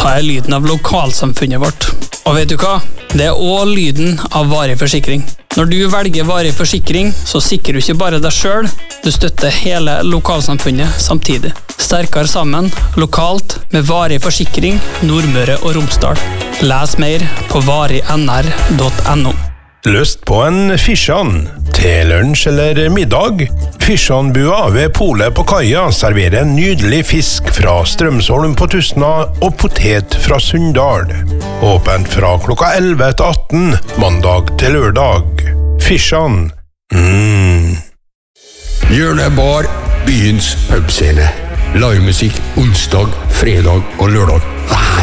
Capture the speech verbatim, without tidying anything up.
Ta er lyden av lokalsamfunnet vårt. Og vet du hva? Det er også lyden av varig forsikring. Når du velger varig forsikring, så sikrer du ikke bare deg selv, du støtter hele lokalsamfunnet samtidig. Sterkere sammen, lokalt, med varig forsikring, Nordmøre og Romsdal. Les mer på varig n r punktum no. Lyst på en fisjan til lunsj eller middag? Fisjanbua ved Polet på Kaia serverer en nydelig fisk fra Strømsholm på Tustna og potet fra Sunndal. Åpent fra klokka elleve til atten, mandag til lørdag. Fisjan. Mm. Hjørnebar, byens pubscene. Livemusikk onsdag, fredag og lørdag.